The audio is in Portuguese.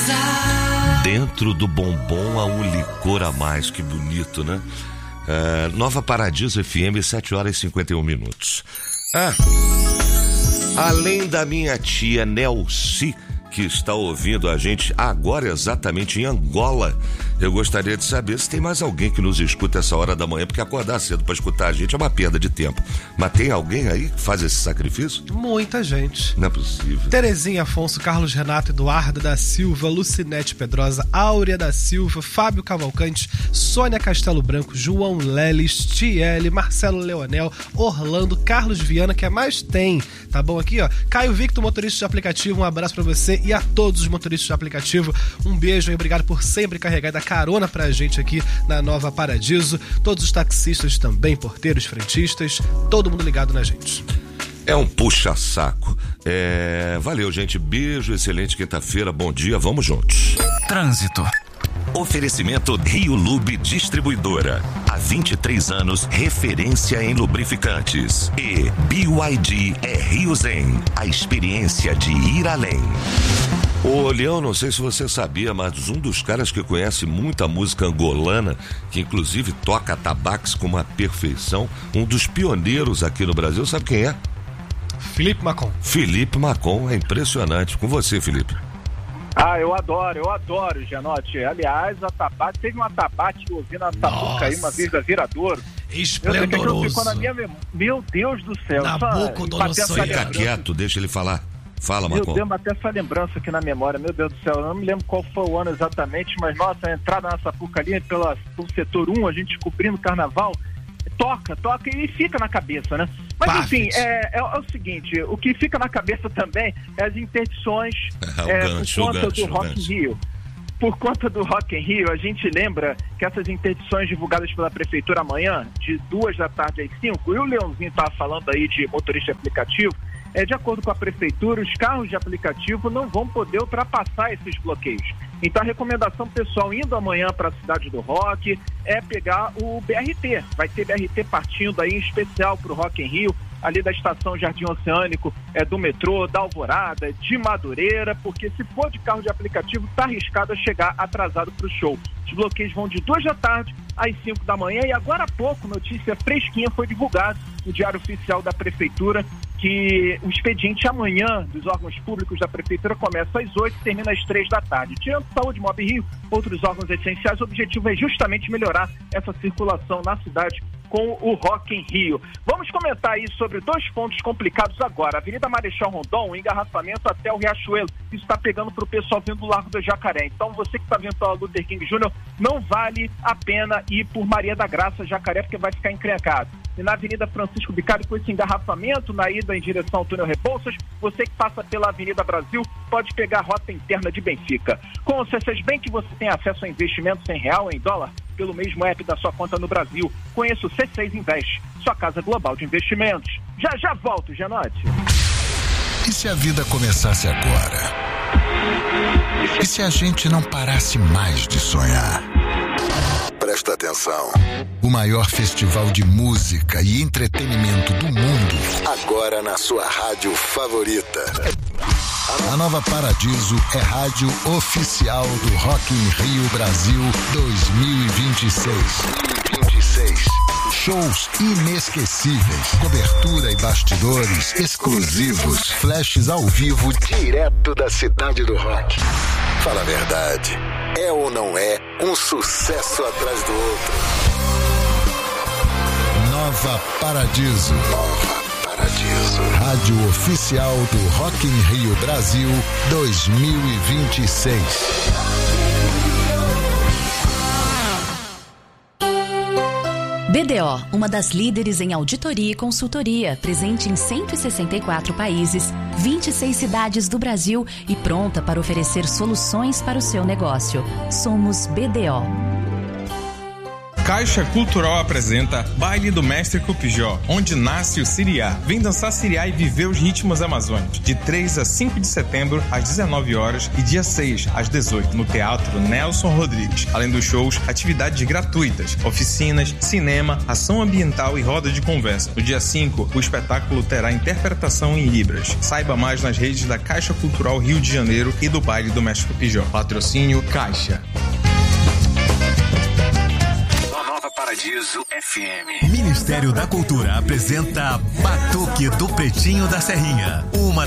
Dentro do bombom há um licor a mais, que bonito, né? Nova Paradiso FM, 7h51. Além da minha tia Nelci, que está ouvindo a gente agora exatamente em Angola, eu gostaria de saber se tem mais alguém que nos escuta essa hora da manhã, porque acordar cedo para escutar a gente é uma perda de tempo. Mas tem alguém aí que faz esse sacrifício? Muita gente. Não é possível. Terezinha Afonso, Carlos Renato, Eduardo da Silva, Lucinete Pedrosa, Áurea da Silva, Fábio Cavalcante, Sônia Castelo Branco, João Leles, Tiele, Marcelo Leonel, Orlando, Carlos Viana, que é mais tem, tá bom aqui, ó? Caio Victor, motorista de aplicativo, um abraço pra você e a todos os motoristas de aplicativo. Um beijo e obrigado por sempre carregar da carona pra gente aqui na Nova Paradiso. Todos os taxistas também, porteiros, frentistas, todo mundo ligado na gente. É um puxa-saco. Valeu, gente. Beijo, excelente quinta-feira. Bom dia, vamos juntos. Trânsito. Oferecimento Rio Lube Distribuidora. Há 23 anos, referência em lubrificantes. E BYD é Rio Zen, a experiência de ir além. Ô, Leão, não sei se você sabia, mas um dos caras que conhece muita música angolana, que inclusive toca tabax com uma perfeição, um dos pioneiros aqui no Brasil, sabe quem é? Felipe Macon. Felipe Macon, é impressionante. Com você, Felipe. Eu adoro, Gianotti. Aliás, a Tabaque, teve uma Tabaque ouvindo a Tabuca aí uma vez da Viradouro. Esplendoroso. Ficou na minha Meu Deus do céu. Fica quieto, deixa ele falar. Fala, Macon. Meu Deus, até essa lembrança aqui na memória, meu Deus do céu, eu não me lembro qual foi o ano exatamente, mas nossa, a entrada na Sapuca ali pelo setor 1, a gente cobrindo o carnaval, toca e fica na cabeça, né? Mas enfim, é o seguinte, o que fica na cabeça também é as interdições por conta do Rock in Rio. Por conta do Rock in Rio, a gente lembra que essas interdições divulgadas pela Prefeitura amanhã, de 2 da tarde às 5, e o Leãozinho estava falando aí de motorista aplicativo, de acordo com a Prefeitura, os carros de aplicativo não vão poder ultrapassar esses bloqueios. Então a recomendação pessoal indo amanhã para a Cidade do Rock é pegar o BRT. Vai ter BRT partindo aí em especial para o Rock in Rio, ali da estação Jardim Oceânico, do metrô, da Alvorada, de Madureira, porque se for de carro de aplicativo, está arriscado a chegar atrasado para o show. Os bloqueios vão de 2 da tarde às 5 da manhã e agora há pouco, notícia fresquinha, foi divulgada no Diário Oficial da Prefeitura que o expediente amanhã dos órgãos públicos da Prefeitura começa às 8 e termina às 3 da tarde. Tirando Saúde, Mob Rio, outros órgãos essenciais, o objetivo é justamente melhorar essa circulação na cidade com o Rock in Rio. Vamos comentar aí sobre 2 pontos complicados agora. Avenida Marechal Rondon, engarrafamento até o Riachuelo. Isso está pegando para o pessoal vindo do Largo do Jacaré. Então você que está vindo pela Luther King Jr., não vale a pena ir por Maria da Graça, Jacaré, porque vai ficar encrencado. E na Avenida Francisco Bicalho, com esse engarrafamento na ida em direção ao túnel Rebouças, você que passa pela Avenida Brasil pode pegar a rota interna de Benfica. Com o C6 Bank você tem acesso a investimentos em real ou em dólar pelo mesmo app da sua conta no Brasil. Conheça o C6 Invest, sua casa global de investimentos. Já volto, Gianotti. E se a vida começasse agora? E se a gente não parasse mais de sonhar? Presta atenção. O maior festival de música e entretenimento do mundo, agora na sua rádio favorita. A Nova Paradiso é rádio oficial do Rock in Rio Brasil 2026. Shows inesquecíveis, cobertura e bastidores exclusivos, flashes ao vivo direto da Cidade do Rock. Fala a verdade, é ou não é um sucesso atrás do outro? Nova Paradiso. Rádio oficial do Rock in Rio Brasil 2026. BDO, uma das líderes em auditoria e consultoria, presente em 164 países, 26 cidades do Brasil e pronta para oferecer soluções para o seu negócio. Somos BDO. Caixa Cultural apresenta Baile do Mestre Cupijó, onde nasce o Siriá. Vem dançar Siriá e viver os ritmos amazônicos. De 3 a 5 de setembro, às 19 horas e dia 6, às 18, no Teatro Nelson Rodrigues. Além dos shows, atividades gratuitas, oficinas, cinema, ação ambiental e roda de conversa. No dia 5, o espetáculo terá interpretação em Libras. Saiba mais nas redes da Caixa Cultural Rio de Janeiro e do Baile do Mestre Cupijó. Patrocínio Caixa. Paradiso FM. Ministério da Cultura apresenta Batuque do Pretinho da Serrinha. Uma